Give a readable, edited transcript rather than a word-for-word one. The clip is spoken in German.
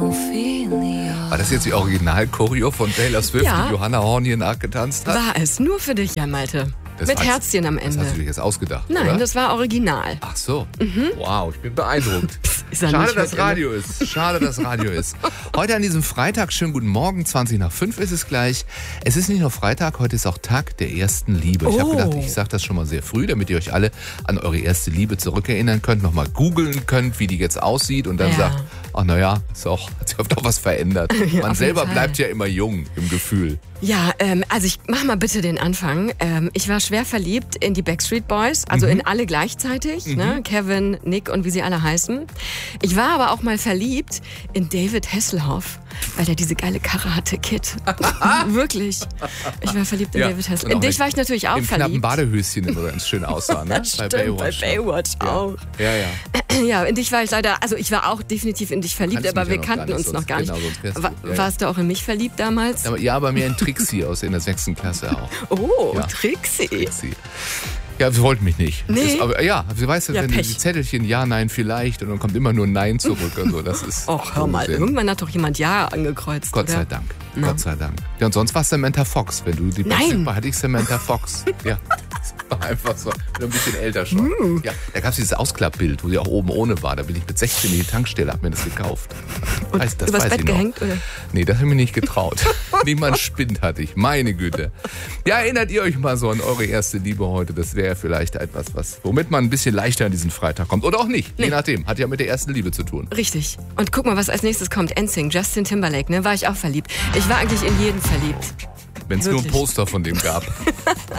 War das jetzt die Original-Choreo von Taylor Swift, Ja. die Johanna Horn hier nachgetanzt hat? War es. Nur für dich, ja, Malte. Das Mit war- Herzchen am Das Ende. hast du dir jetzt ausgedacht, Nein, oder? das war original. Ach so. Wow, ich bin beeindruckt. Ist ja Schade, nicht dass mit Radio ist. Schade, dass Radio ist. Heute an diesem Freitag, schönen guten Morgen, 20:05 ist es gleich. Es ist nicht nur Freitag, heute ist auch Tag der ersten Liebe. Ich habe gedacht, ich sage das schon mal sehr früh, damit ihr euch alle an eure erste Liebe zurückerinnern könnt, nochmal googeln könnt, wie die jetzt aussieht und dann Ja. sagt, ach naja, hat sich doch was verändert. Ja, Man auf selber jeden Fall. bleibt ja immer jung im Gefühl. Ja, also ich mach mal bitte den Anfang. Ich war schwer verliebt in die Backstreet Boys, also in alle gleichzeitig, ne? Kevin, Nick und wie sie alle heißen. Ich war aber auch mal verliebt in David Hasselhoff, weil der diese geile Karate-Kid. Wirklich. Ich war verliebt in Ja, David und Hasselhoff. auch In dich mit- war ich natürlich auch Im knappen verliebt. Badehöschen immer ganz schön aussah, ne? Stimmt, bei Baywatch auch. Ja, ja. Ja, in dich war ich leider, also ich war auch definitiv in dich verliebt, Kannst aber mich ja wir noch kannten gar nicht, uns noch sonst- gar nicht. genau, sonst wärst du- ja, ja. Warst du auch in mich verliebt damals? Aber, ja, bei mir ein Trixie aus in der 6. Klasse auch. Oh, Ja. Trixie. Trixie. Ja, sie wollten mich nicht. Nee. Ist, aber ja, sie weiß, Ja, wenn die Pech. Zettelchen ja, nein, vielleicht und dann kommt immer nur Nein zurück und so. Das ist. Och, hör mal, Unsinn. irgendwann hat doch jemand Ja angekreuzt, Gott oder? sei Dank. Na. Gott sei Dank. Ja, und sonst war es Samantha Fox. Wenn du die Nein. hatte ich Samantha Fox. Ja. Das war einfach so. Nur ein bisschen älter schon. Ja, da gab es dieses Ausklappbild, wo sie auch oben ohne war. Da bin ich mit 16 in die Tankstelle, hab mir das gekauft. Und das übers weiß Bett ich noch. gehängt, oder? Nee, das habe ich mir nicht getraut. Niemand spinnt hatte ich. Meine Güte. Ja, erinnert ihr euch mal so an eure erste Liebe heute? Das wäre vielleicht etwas, womit man ein bisschen leichter an diesen Freitag kommt. Oder auch nicht. Je nachdem. Hat ja mit der ersten Liebe zu tun. Richtig. Und guck mal, was als nächstes kommt. NSYNC, Justin Timberlake, ne? War ich auch verliebt. Ich war eigentlich in jeden verliebt. Wenn es nur ein Wirklich. Poster von dem gab.